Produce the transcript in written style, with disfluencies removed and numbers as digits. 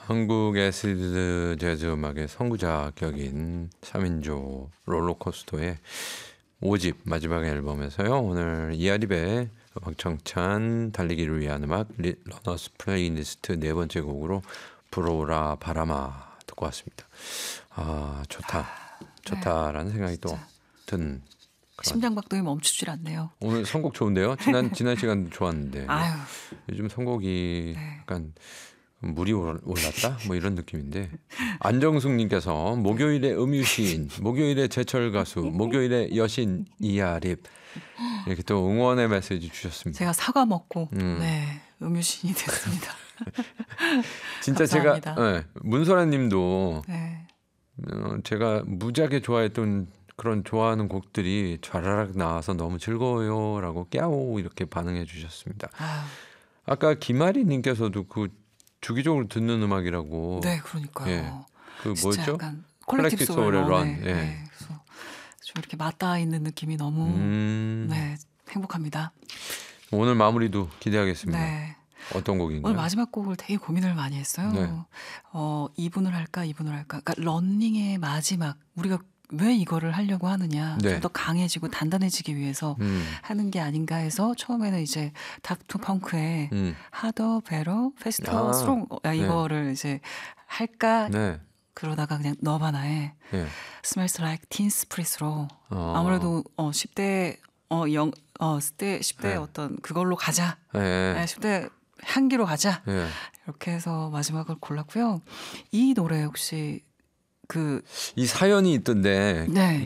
한국 애시드 재즈 음악의 선구자격인 3인조 롤러코스터의 5집 마지막 앨범에서요. 오늘 이하립의 박정찬 달리기를 위한 음악 러너스 플레이리스트 네 번째 곡으로 불어오라 바람아 듣고 왔습니다. 아 좋다라는 생각이 또 든 심장박동이 멈추질 않네요. 오늘 선곡 좋은데요. 지난 시간도 좋았는데 아유. 요즘 선곡이 네. 약간 물이 올랐다? 뭐 이런 느낌인데 안정숙님께서 목요일에 음유시인, 목요일에 제철 가수, 목요일에 여신 이하립 이렇게 또 응원의 메시지 주셨습니다. 제가 사과 먹고 네 음유신이 됐습니다. 진짜 감사합니다. 제가 문소라님도 네. 제가 무지하게 좋아했던 그런 좋아하는 곡들이 좌라락 나와서 너무 즐거워요라고 깨우 이렇게 반응해 주셨습니다. 아유. 아까 김아리님께서도 그 주기적으로 듣는 음악이라고. 네, 그러니까요. 예. 그 진짜 뭐였죠? 약간 콜렉티브 콜렉티브 소울의 소울의 런. 런. 예. 네, 그래서 좀 이렇게 맞닿아 있는 느낌이 너무 네 행복합니다. 오늘 마무리도 기대하겠습니다. 네. 어떤 곡인가요? 오늘 마지막 곡을 되게 고민을 많이 했어요. 네. 2분을 할까, 2분을 할까. 그러니까 런닝의 마지막 우리가 왜 이거를 하려고 하느냐, 네. 좀 더 강해지고 단단해지기 위해서 하는 게 아닌가 해서 처음에는 이제 닥터 펑크의 하더, 베러, 페스터, 아, 스트롱 이거를 이제 할까 네. 그러다가 그냥 너바나의 네. Smells Like Teen Spirit으로 아무래도 10대 10대 네. 어떤 그걸로 가자. 네. 네, 10대 향기로 가자. 네. 이렇게 해서 마지막을 골랐고요. 이 노래 혹시 이 사연이 있던데 네.